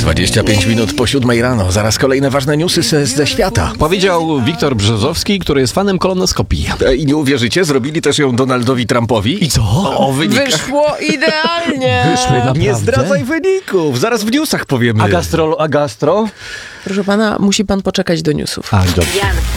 25 minut po 7 rano. Zaraz kolejne ważne newsy ze świata. Powiedział Wiktor Brzozowski, który jest fanem kolonoskopii. I nie uwierzycie, zrobili też ją Donaldowi Trumpowi. I co? O wynik. Wyszło idealnie. Wyszły naprawdę? Nie zdradzaj wyników, zaraz w newsach powiemy. A gastro? Proszę pana, musi pan poczekać do newsów. A, dobrze. Jan